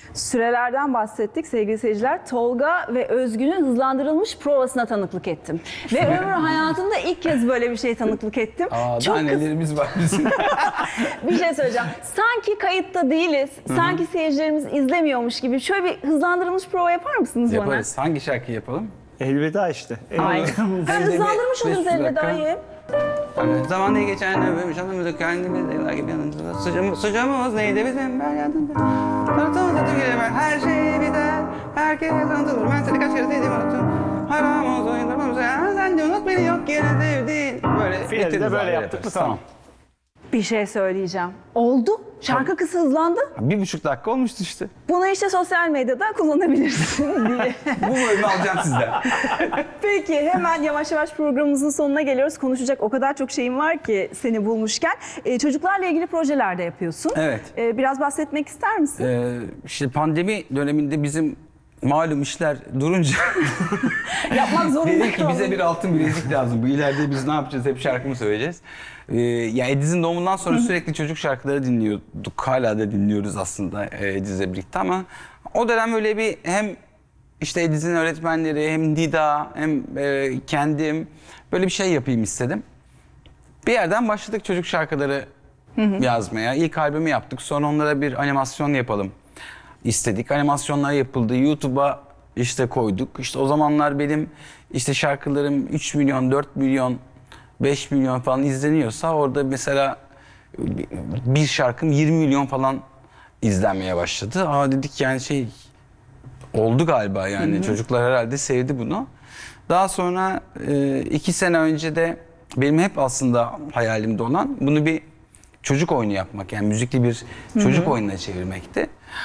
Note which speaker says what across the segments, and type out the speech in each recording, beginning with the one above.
Speaker 1: Sürelerden bahsettik sevgili seyirciler. Tolga ve Özgün'ün hızlandırılmış provasına tanıklık ettim. Ve ömrü hayatımda ilk kez böyle bir şeye tanıklık ettim.
Speaker 2: Çok nelerimiz var bizim.
Speaker 1: Bir şey söyleyeceğim. Sanki kayıtta değiliz, sanki seyircilerimiz izlemiyormuş gibi şöyle bir hızlandırılmış prova yapar mısınız bana?
Speaker 2: Yaparız. Hangi şarkıyı yapalım?
Speaker 3: Elveda işte.
Speaker 1: Ay. Ben hızlandırmış oluruz
Speaker 2: 500
Speaker 1: elvedayı.
Speaker 2: Zaman diye geçen ömrümüz anımızda kendimiz evler gibi yanımızda. Sıcağımız neydi bizim ben yanımda. Tanıtımızda tükelemez her şey biter. Herkes tanıtılır. Ben seni kaç kere sevdim unuttum. Haram olsun indirmemize. Sen de unut beni yok yere sevdin. Böyle
Speaker 3: Finalde
Speaker 2: bitiririz
Speaker 3: böyle
Speaker 2: abi,
Speaker 3: yaptık mı
Speaker 2: yaparız.
Speaker 3: tamam.
Speaker 1: Bir şey söyleyeceğim. Oldu. Şarkı kısa hızlandı.
Speaker 2: 1,5 dakika olmuştu işte.
Speaker 1: Bunu işte sosyal medyada kullanabilirsin diye.
Speaker 2: Bu bölümü alacağım sizden.
Speaker 1: Peki hemen yavaş yavaş programımızın sonuna geliyoruz. Konuşacak o kadar çok şeyim var ki seni bulmuşken. Çocuklarla ilgili projeler de yapıyorsun.
Speaker 2: Evet.
Speaker 1: Biraz bahsetmek ister misin?
Speaker 2: İşte pandemi döneminde bizim malum işler durunca
Speaker 1: Yapmak zorunda
Speaker 2: dedik ki
Speaker 1: kaldım.
Speaker 2: bize bir altın bilezik lazım. Bu ileride biz ne yapacağız? Hep şarkı mı söyleyeceğiz? Ya Ediz'in doğumundan sonra sürekli çocuk şarkıları dinliyorduk. Hala da dinliyoruz aslında Ediz'le birlikte ama o dönem öyle bir hem işte Ediz'in öğretmenleri hem Nida hem kendim böyle bir şey yapayım istedim. Bir yerden başladık çocuk şarkıları yazmaya. İlk albümü yaptık. Sonra onlara bir animasyon yapalım istedik. Animasyonlar yapıldı. YouTube'a işte koyduk. İşte o zamanlar benim işte şarkılarım 3 milyon, 4 milyon, 5 milyon falan izleniyorsa orada mesela bir şarkım 20 milyon falan izlenmeye başladı. Aa dedik yani şey oldu galiba yani çocuklar herhalde sevdi bunu. Daha sonra 2 sene önce de benim hep aslında hayalimde olan bunu bir çocuk oyunu yapmak yani müzikli bir çocuk oyununa çevirmekti.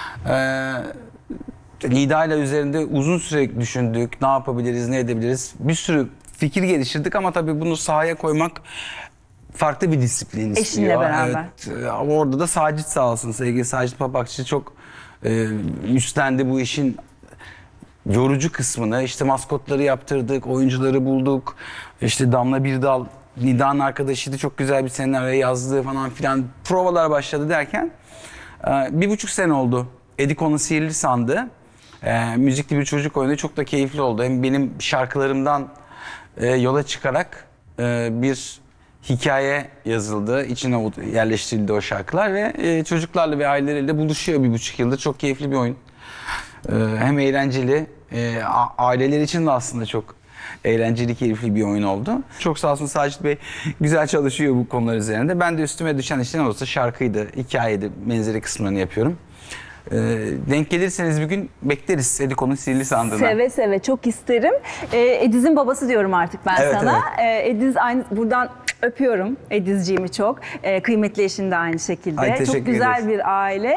Speaker 2: Nida ile üzerinde uzun süre düşündük. Ne yapabiliriz, ne edebiliriz? Bir sürü fikir geliştirdik ama tabii bunu sahaya koymak farklı bir disiplin istiyor.
Speaker 1: Eşinle beraber.
Speaker 2: Evet, orada da Sacit sağ olsun sevgili Sacit Papakçı çok üstlendi bu işin yorucu kısmını. İşte maskotları yaptırdık, oyuncuları bulduk. İşte Damla Birdal, Nida'nın arkadaşıydı. Çok güzel bir senaryo yazdı falan filan. Provalar başladı derken 1,5 sene oldu. Ediko'nun Sihirli Sandığı. Müzikli bir çocuk oyunu çok da keyifli oldu. Hem benim şarkılarımdan yola çıkarak bir hikaye yazıldı. İçine yerleştirildi o şarkılar ve çocuklarla ve aileleriyle buluşuyor 1,5 yıldır. Çok keyifli bir oyun. Hem eğlenceli, aileler için de aslında çok eğlenceli, keyifli bir oyun oldu. Çok sağ olsun Sacit Bey güzel çalışıyor bu konular üzerinde. Ben de üstüme düşen işte ne olursa şarkıydı, hikayeydi, benzeri kısımlarını yapıyorum. Denk gelirseniz bir gün bekleriz Ediko'nun Sihirli Sandığı'na.
Speaker 1: Seve seve çok isterim. Ediz'in babası diyorum artık ben
Speaker 2: Evet,
Speaker 1: sana. Ediz aynı buradan öpüyorum Edizciğimi çok. Kıymetli eşin de aynı şekilde.
Speaker 2: Ay, teşekkür
Speaker 1: çok güzel
Speaker 2: ederiz.
Speaker 1: bir aile.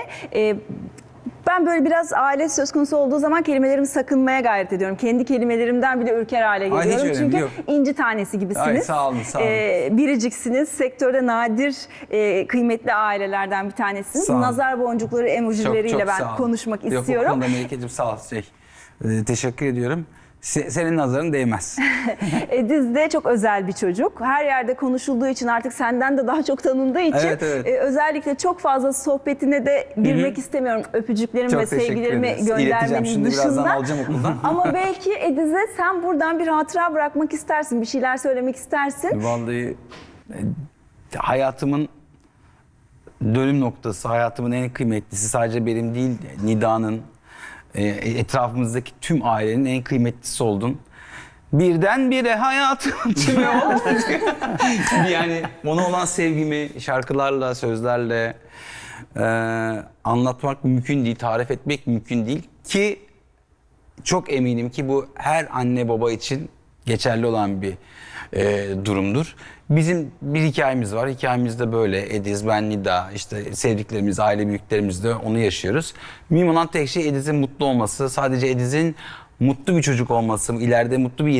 Speaker 1: Ben böyle biraz aile söz konusu olduğu zaman kelimelerimi sakınmaya gayret ediyorum. Kendi kelimelerimden bile ürker hale
Speaker 2: Ay, hiç
Speaker 1: geliyorum.
Speaker 2: önemli
Speaker 1: Çünkü
Speaker 2: yok.
Speaker 1: inci tanesi gibisiniz.
Speaker 2: Ay, sağ olun, sağ olun.
Speaker 1: Biriciksiniz. Sektörde nadir kıymetli ailelerden bir tanesiniz.
Speaker 2: Sağ olun.
Speaker 1: Nazar boncukları emojileriyle ben
Speaker 2: sağ olun.
Speaker 1: konuşmak
Speaker 2: Yok,
Speaker 1: istiyorum.
Speaker 2: o konuda Melike'cim sağ ol. Teşekkür ediyorum. Senin nazarın değmez.
Speaker 1: Ediz de çok özel bir çocuk. Her yerde konuşulduğu için artık senden de daha çok tanındığı için
Speaker 2: Evet, evet.
Speaker 1: Özellikle çok fazla sohbetine de girmek istemiyorum. Öpücüklerimi
Speaker 2: Çok
Speaker 1: ve
Speaker 2: teşekkür
Speaker 1: sevgilerimi
Speaker 2: ederiz. İleteceğim.
Speaker 1: göndermenin
Speaker 2: Şimdi birazdan
Speaker 1: dışında.
Speaker 2: alacağım okuldan.
Speaker 1: Ama belki Ediz'e sen buradan bir hatıra bırakmak istersin. Bir şeyler söylemek istersin.
Speaker 2: Vallahi hayatımın dönüm noktası, hayatımın en kıymetlisi sadece benim değil, Nida'nın, etrafımızdaki tüm ailenin en kıymetlisi oldun. Birdenbire hayatımın tümü oldun. Yani ona olan sevgimi şarkılarla, sözlerle anlatmak mümkün değil, tarif etmek mümkün değil ki çok eminim ki bu her anne baba için geçerli olan bir durumdur. Bizim bir hikayemiz var. Hikayemiz de böyle. Ediz, ben, Nida, işte sevdiklerimiz, aile büyüklerimiz de onu yaşıyoruz. Mühim olan tek şey Ediz'in mutlu olması. Sadece Ediz'in mutlu bir çocuk olması, ileride mutlu bir